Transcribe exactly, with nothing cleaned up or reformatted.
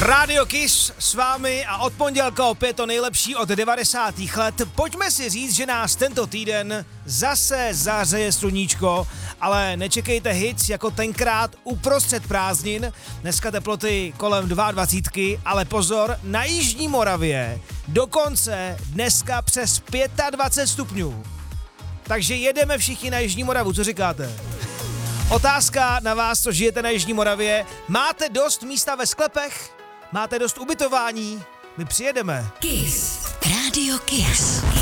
Radio Kiss s vámi a od pondělka opět to nejlepší od devadesátých let. Pojďme si říct, že nás tento týden zase zahřeje sluníčko, ale nečekejte hits jako tenkrát uprostřed prázdnin. Dneska teploty kolem dvacet dva, ale pozor, na Jižní Moravě dokonce dneska přes dvacet pět stupňů. Takže jedeme všichni na Jižní Moravu, co říkáte? Otázka na vás, co žijete na Jižní Moravě. Máte dost místa ve sklepech? Máte dost ubytování? My přijedeme. Kiss. Radio Kiss.